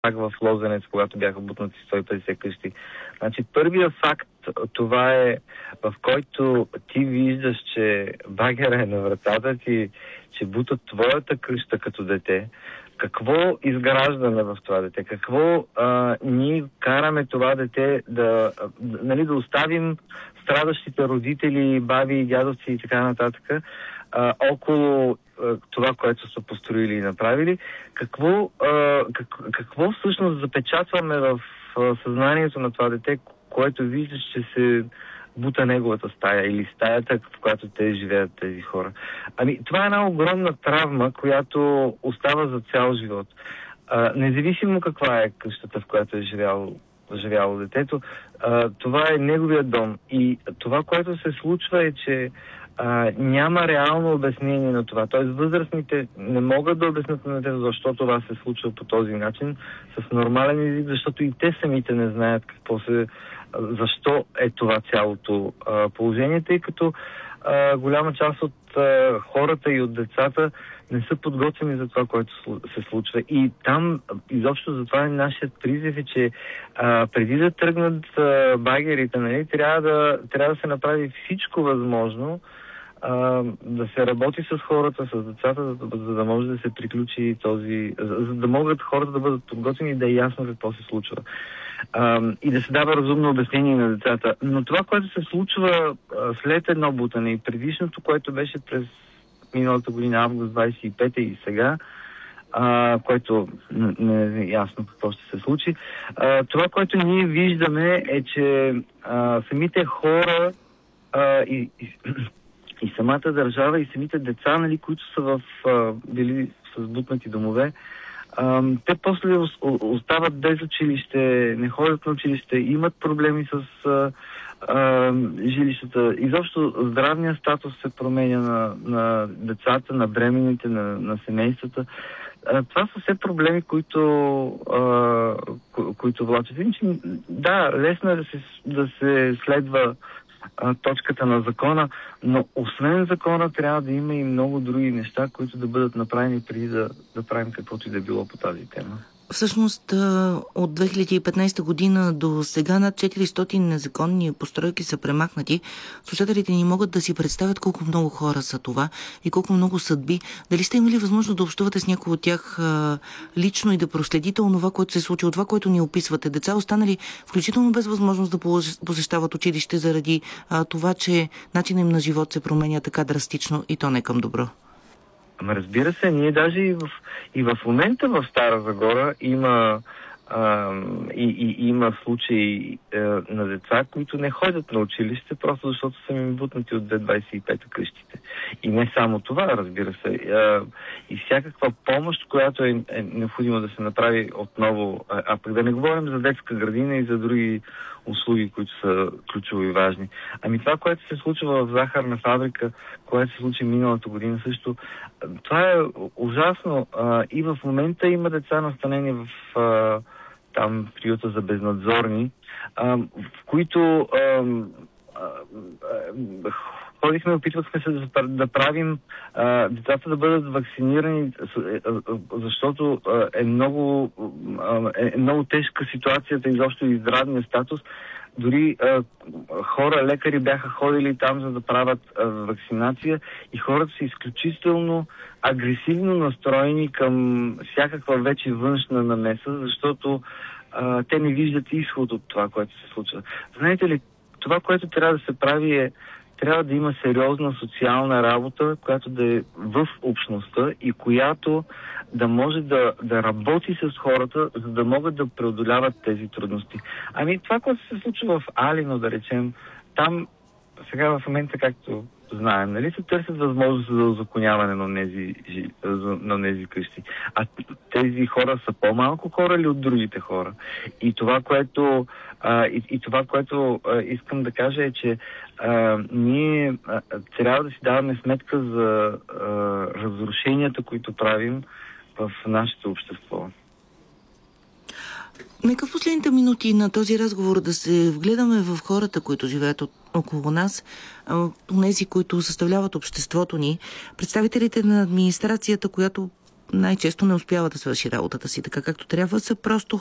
в Лозенец, когато бяха бутнати 150 къщи. Значи, първият факт, това е, в който ти виждаш, че багера е на вратата ти, че бутат твоята къща като дете. Какво изграждаме в това дете? Какво ние караме това дете да оставим страдащите родители, баби и дядовци и така нататък около това, което са построили и направили. Какво всъщност запечатваме в съзнанието на това дете, което виждаш, че се бута неговата стая или стаята, в която те живеят тези хора. Това е една огромна травма, която остава за цял живот. Независимо каква е къщата, в която е живяло детето, това е неговия дом. И това, което се случва е, че няма реално обяснение на това. Тоест възрастните не могат да обяснят на детето защо това се случва по този начин с нормален език, защото и те самите не знаят защо е това цялото положение, тъй като голяма част от хората и от децата не са подготвени за това, което се случва. И там, изобщо за това нашият призив е, че преди да тръгнат багерите, трябва да се направи всичко възможно, да се работи с хората, с децата, за да може да се приключи за да могат хората да бъдат подготвени и да е ясно какво се случва. И да се дава разумно обяснение на децата. Но това, което се случва след едно бутане и предишното, което беше през миналата година, август 25 и сега, което не е ясно какво ще се случи, това, което ние виждаме е, че самите хора и самата държава и самите деца, които са били с бутнати домове, те после остават без училище, не ходят на училище, имат проблеми с жилищата. Изобщо здравният статус се променя на децата, на бременните, на семействата. Това са все проблеми, които влачат. Да, лесно е да се следва точката на закона, но освен закона трябва да има и много други неща, които да бъдат направени преди да правим каквото и да било по тази тема. Всъщност от 2015 година до сега над 400 незаконни постройки са премахнати. Слушателите ни могат да си представят колко много хора са това и колко много съдби. Дали сте имали възможност да общувате с някой от тях лично и да проследите онова, което се случи, от това, което ни описвате? Деца останали включително без възможност да посещават училище заради това, че начинът им на живот се променя така драстично и то не към добро. Разбира се, ние даже и в момента в Стара Загора има случаи на деца, които не ходят на училище, просто защото са им бутнати от 25 къщите. И не само това, разбира се. И всякаква помощ, която е необходимо да се направи отново, а пък да не говорим за детска градина и за други услуги, които са ключово и важни. Това, което се случва в захарна фабрика, което се случи миналата година също, това е ужасно. И в момента има деца настанени в там приюта за безнадзорни, в които ходихме, опитвахме се да правим децата да бъдат вакцинирани, защото е много тежка ситуацията, изобщо и здравния статус. Дори лекари бяха ходили там, за да правят вакцинация и хората са изключително агресивно настроени към всякаква вече външна намеса, защото те не виждат изход от това, което се случва. Знаете ли, това, което трябва да се прави трябва да има сериозна социална работа, която да е в общността и която да може да работи с хората, за да могат да преодоляват тези трудности. Това, което се случва в Алино, да речем, там сега в момента, както знаем, се търсят възможности за узаконяване на тези къщи. А тези хора са по-малко хора или от другите хора? И това, което искам да кажа е, че ние трябва да си даваме сметка за разрушенията, които правим в нашето общество. Нека в последните минути на този разговор да се вгледаме в хората, които живеят около нас, онези, които съставляват обществото ни, представителите на администрацията, която най-често не успява да свърши работата си така както трябва, са просто